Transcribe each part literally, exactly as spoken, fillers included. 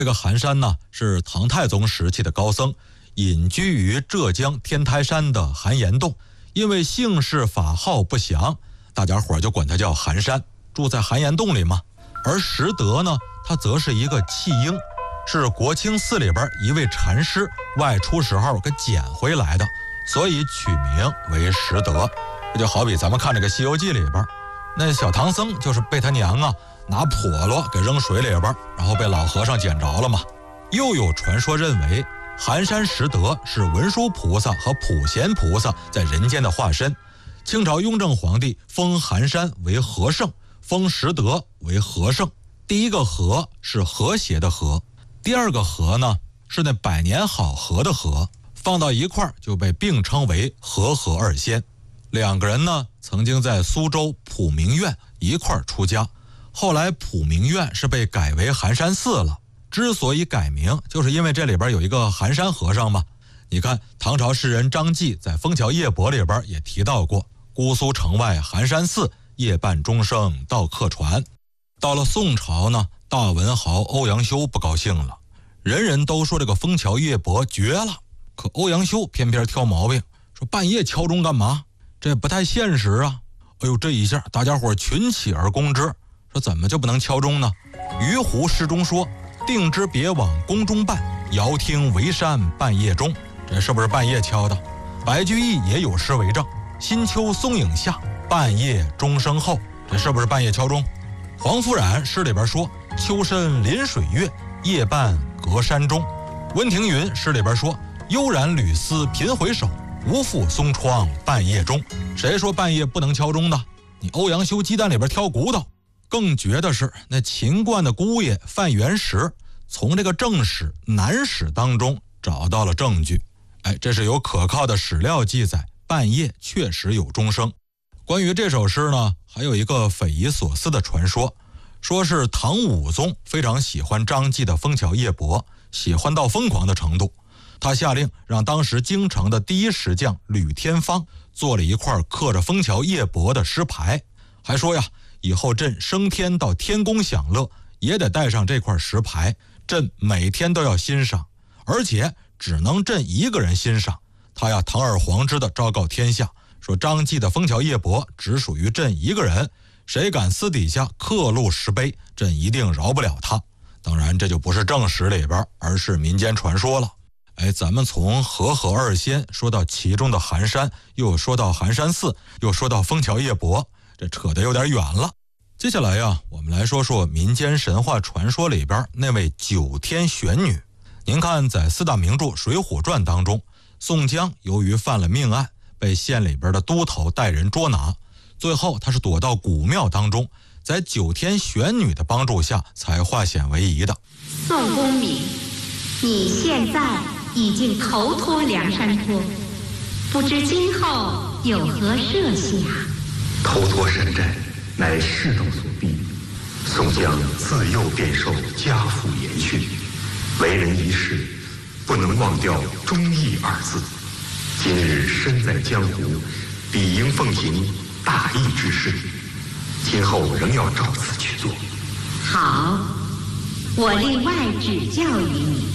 这个寒山呢，是唐太宗时期的高僧，隐居于浙江天台山的寒岩洞，因为姓氏法号不详，大家伙就管他叫寒山，住在寒岩洞里嘛。而拾得呢，他则是一个弃婴，是国清寺里边一位禅师外出时候给捡回来的，所以取名为拾得。这就好比咱们看这个《西游记》里边，那小唐僧就是被他娘啊拿笸箩给扔水里边，然后被老和尚捡着了嘛。又有传说认为寒山拾得是文殊菩萨和普贤菩萨在人间的化身。清朝雍正皇帝封寒山为和圣，封拾得为和圣。第一个和是和谐的和，第二个和呢是那百年好合的和，放到一块儿就被并称为和合二仙。两个人呢曾经在苏州普明院一块儿出家，后来普明院是被改为寒山寺了。之所以改名，就是因为这里边有一个寒山和尚嘛。你看唐朝诗人张继在《枫桥夜泊》里边也提到过，姑苏城外寒山寺，夜半钟声到客船。到了宋朝呢，大文豪欧阳修不高兴了，人人都说这个《枫桥夜泊》绝了，可欧阳修偏偏挑毛病，说半夜敲钟干嘛？这不太现实啊。哎呦，这一下大家伙群起而攻之，说怎么就不能敲钟呢？于湖诗中说，定之别往宫中办，遥听围山半夜钟。这是不是半夜敲的？白居易也有诗为证，新秋松影下，半夜钟声后。这是不是半夜敲钟？黄甫冉诗里边说，秋深临水月，夜半隔山钟。温庭筠诗里边说，悠然屡思频回首，无复松窗半夜钟。谁说半夜不能敲钟的？你欧阳修鸡蛋里边挑骨头。更绝的是，那秦观的姑爷范元时从这个正史南史当中找到了证据。哎，这是有可靠的史料记载，半夜确实有钟声。关于这首诗呢，还有一个匪夷所思的传说，说是唐武宗非常喜欢张继的《枫桥夜泊》，喜欢到疯狂的程度。他下令让当时京城的第一石匠吕天芳做了一块刻着《枫桥夜泊》的诗牌，还说呀，以后朕升天到天宫享乐，也得带上这块石牌，朕每天都要欣赏，而且只能朕一个人欣赏。他呀堂而皇之的昭告天下，说张继的《枫桥夜泊》只属于朕一个人，谁敢私底下刻录石碑，朕一定饶不了他。当然这就不是正史里边，而是民间传说了。哎，咱们从和合二仙说到其中的寒山，又说到寒山寺，又说到枫桥夜泊，这扯得有点远了。接下来呀，我们来说说民间神话传说里边那位九天玄女。您看，在四大名著《水浒传》当中，宋江由于犯了命案，被县里边的都头带人捉拿，最后他是躲到古庙当中，在九天玄女的帮助下才化险为夷的。 宋公明，你现在已经头脱梁山坡，不知今后有何设想？ 头脱山寨乃世道所逼，宋江自幼便受家父严训，为人一世不能忘掉忠义二字。今日身在江湖，理应奉行大义之事，今后仍要照此去做。 好，我另外指教于你。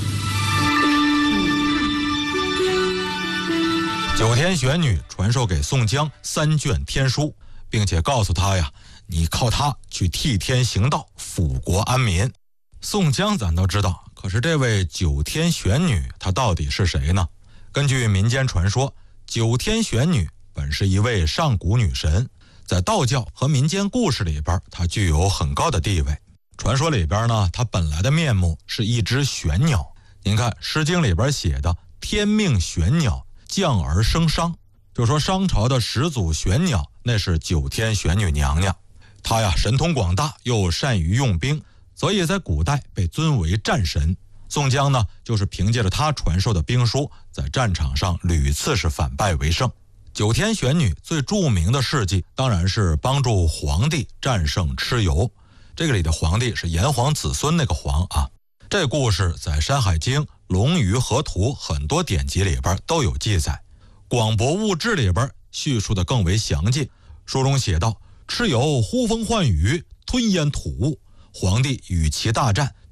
九天玄女传授给宋江三卷天书，并且告诉他呀，你靠它去替天行道，抚国安民。宋江咱都知道，可是这位九天玄女她到底是谁呢？根据民间传说，九天玄女本是一位上古女神，在道教和民间故事里边，她具有很高的地位。传说里边呢，她本来的面目是一只玄鸟。您看《诗经》里边写的天命玄鸟，降而生商，就说商朝的始祖玄鸟那是九天玄女娘娘。她呀神通广大，又善于用兵，所以在古代被尊为战神。宋江呢，就是凭借着他传授的兵书，在战场上屡次是反败为胜。九天玄女最著名的事迹，当然是帮助皇帝战胜蚩尤。这个里的皇帝是炎黄子孙那个黄啊。这故事在《山海经》《龙鱼河图》很多典籍里边都有记载，《广博物志》里边叙述的更为详尽。书中写道：蚩尤呼风唤雨，吞咽土，皇帝与其大战，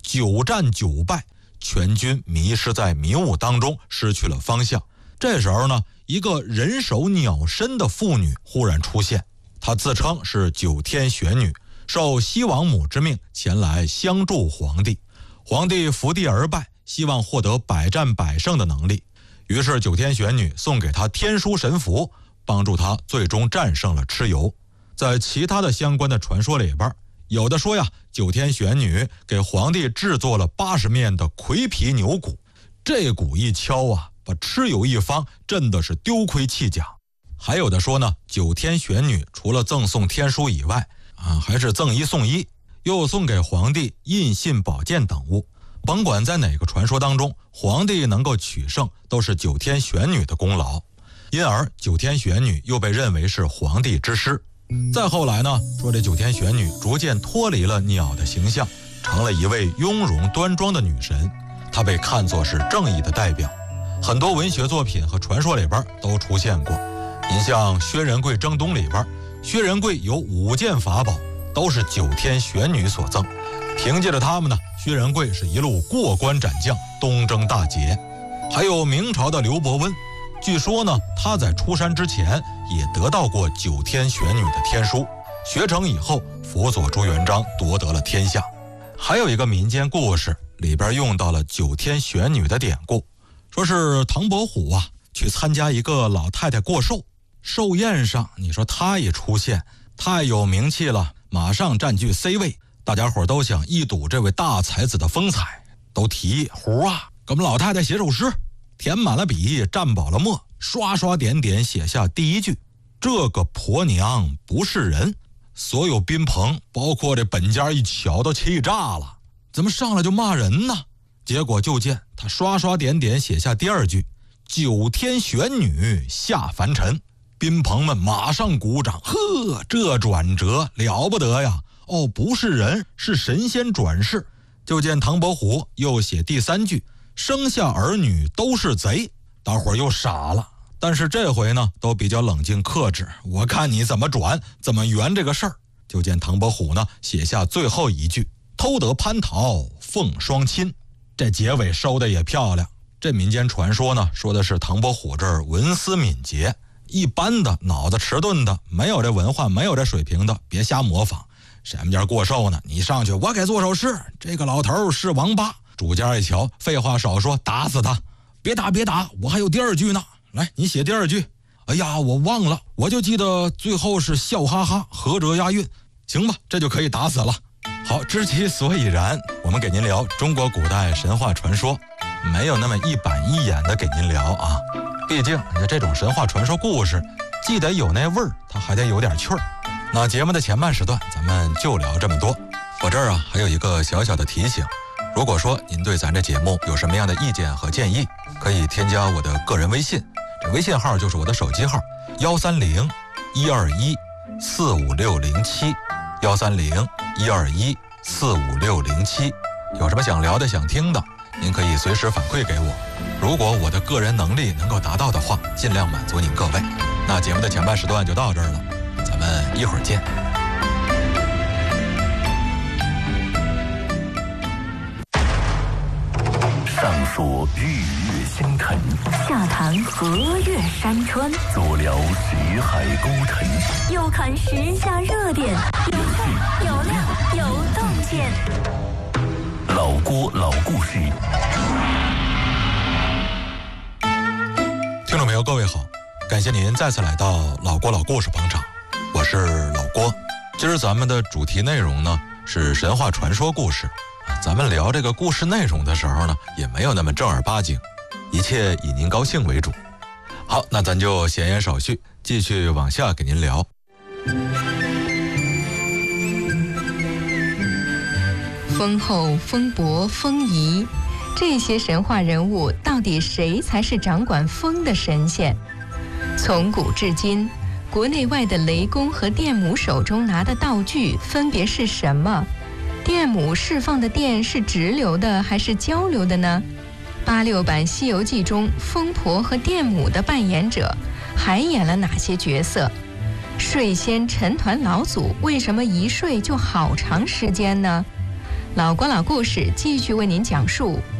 九战九败，全军迷失在迷雾当中，失去了方向。这时候呢，一个人首鸟身的妇女忽然出现，她自称是九天玄女，受西王母之命前来相助皇帝。皇帝伏地而拜，希望获得百战百胜的能力。于是九天玄女送给他天书神符，帮助他最终战胜了蚩尤。在其他的相关的传说里边，有的说呀，九天玄女给皇帝制作了八十面的葵皮牛鼓，这鼓一敲啊，把蚩尤一方震的是丢盔弃甲。还有的说呢，九天玄女除了赠送天书以外啊，还是赠一送一，又送给皇帝印信宝剑等物。甭管在哪个传说当中，皇帝能够取胜都是九天玄女的功劳，因而九天玄女又被认为是皇帝之师。再后来呢，说这九天玄女逐渐脱离了鸟的形象，成了一位雍容端庄的女神，她被看作是正义的代表，很多文学作品和传说里边都出现过。您像薛仁贵征东里边，薛仁贵有五件法宝，都是九天玄女所赠，凭借着他们呢，薛仁贵是一路过关斩将，东征大捷。还有明朝的刘伯温，据说呢，他在出山之前也得到过九天玄女的天书，学成以后辅佐朱元璋夺得了天下。还有一个民间故事里边用到了九天玄女的典故，说是唐伯虎啊去参加一个老太太过寿，寿宴上你说他一出现，太有名气了，马上占据 C 位，大家伙都想一睹这位大才子的风采，都提议胡啊，给我们老太太写首诗，填满了笔，蘸饱了墨，刷刷点点写下第一句：这个婆娘不是人。所有宾朋包括这本家一瞧都气炸了，怎么上来就骂人呢？结果就见他刷刷点点写下第二句：九天玄女下凡尘。宾朋们马上鼓掌，呵，这转折了不得呀！哦，不是人，是神仙转世。就见唐伯虎又写第三句：生下儿女都是贼。大伙儿又傻了，但是这回呢都比较冷静克制，我看你怎么转怎么圆这个事儿。就见唐伯虎呢写下最后一句：偷得蟠桃凤双亲。这结尾收的也漂亮。这民间传说呢说的是唐伯虎这儿文思敏捷，一般的脑子迟钝的，没有这文化没有这水平的别瞎模仿。谁们家过寿呢，你上去我给做首诗，这个老头是王八。主家一瞧，废话少说，打死他。别打别打，我还有第二句呢，来你写第二句。哎呀我忘了，我就记得最后是笑哈哈，合辙押韵。行吧，这就可以打死了。好，知其所以然，我们给您聊中国古代神话传说，没有那么一板一眼的给您聊啊，毕竟这种神话传说故事既得有那味儿，它还得有点趣儿。那节目的前半时段咱们就聊这么多。我这儿啊还有一个小小的提醒，如果说您对咱这节目有什么样的意见和建议，可以添加我的个人微信，这微信号就是我的手机号幺三零一二一四五六零七幺三零一二一四五六零七。有什么想聊的想听的，您可以随时反馈给我，如果我的个人能力能够达到的话，尽量满足您各位。那节目的前半时段就到这儿了，咱们一会儿见。 上说日月星辰， 下谈河岳山川， 左聊识海孤城， 右看时下热点，有趣有料有洞见。 老郭老故事。 听众朋友各位好，感谢您再次来到老郭老故事捧场，我是老郭。今儿咱们的主题内容呢是神话传说故事，咱们聊这个故事内容的时候呢也没有那么正儿八经，一切以您高兴为主。好，那咱就闲言少叙，继续往下给您聊。 封后、封伯、封仪，这些神话人物到底谁才是掌管风的神仙？从古至今，国内外的雷公和电母手中拿的道具分别是什么？电母释放的电是直流的还是交流的呢？八六版《西游记》中，风婆和电母的扮演者还演了哪些角色？睡仙陈团老祖为什么一睡就好长时间呢？ 老郭老故事继续为您讲述